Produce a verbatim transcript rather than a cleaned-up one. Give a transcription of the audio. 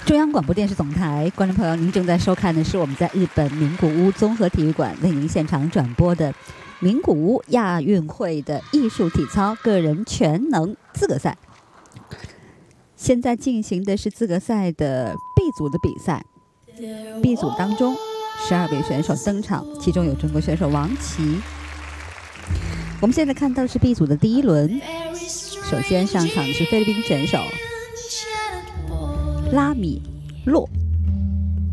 中央广播电视总台，观众朋友，您正在收看的是我们在日本名古屋综合体育馆为您现场转播的名古屋亚运会的艺术体操个人全能资格赛。现在进行的是资格赛的 B 组的比赛。B 组当中，十二位选手登场，其中有中国选手王琦。我们现在看到的是 B 组的第一轮，首先上场的是菲律宾选手拉米洛。